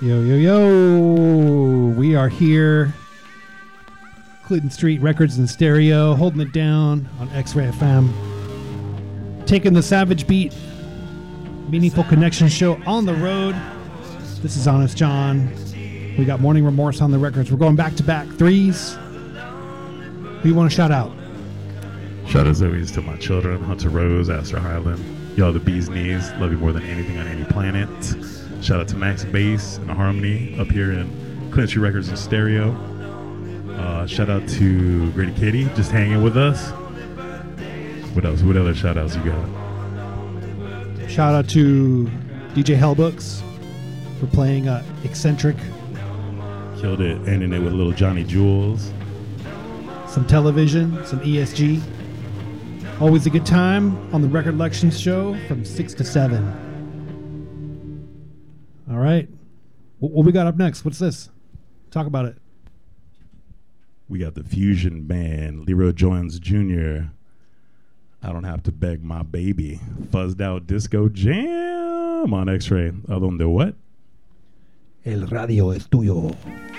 Yo, yo, yo. We are here. Clinton Street Records and Stereo, holding it down on X-Ray FM. Taking the Savage Beat Meaningful Connection show on the road. This is Honest John. We got Morning Remorse on the records. We're going back-to-back threes. Who you want to shout out? Shout out always to my children, Hunter Rose, Astor Highland. Y'all the bee's knees. Love you more than anything on any planet. Shout out to Max Bass and Harmony up here in Clinton Street Records and Stereo. Shout out to Grady Kitty, just hanging with us. What else? What other shout outs you got? Shout out to DJ Hellbooks for playing Eccentric. Killed it, ending it with little Johnny Jules. Some television, some ESG. Always a good time on the Record Lections show from 6 to 7. All right. What we got up next? What's this? Talk about it. We got the fusion band, Leroy Jones Jr. I Don't Have to Beg My Baby. Fuzzed Out Disco Jam on X-Ray. ¿A dónde what? El radio es tuyo.